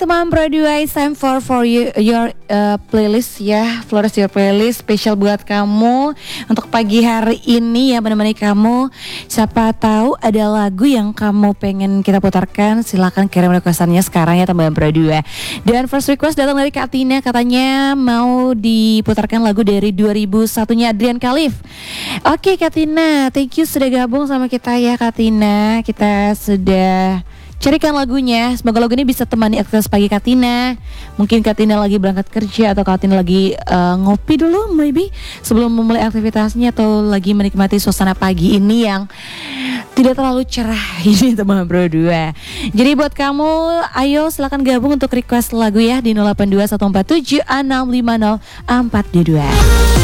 teman Pro 2, it's time for your playlist ya, Flores Your Playlist spesial buat kamu untuk pagi hari ini ya, menemani kamu. Siapa tahu ada lagu yang kamu pengen kita putarkan, silakan kirim requestannya sekarang ya teman Pro 2. Dan first request datang dari Kak Tina, katanya mau diputarkan lagu dari 2001-nya Adrian Khalif. Oke Kak Tina, thank you sudah gabung sama kita ya Kak Tina. Kita sudah carikan lagunya. Semoga lagu ini bisa temani aktivitas pagi Kak Tina. Mungkin Kak Tina lagi berangkat kerja, atau Kak Tina lagi ngopi dulu maybe sebelum memulai aktivitasnya, atau lagi menikmati suasana pagi ini yang tidak terlalu cerah ini teman Bro 2. Jadi buat kamu, ayo silakan gabung untuk request lagu ya di 082147650422.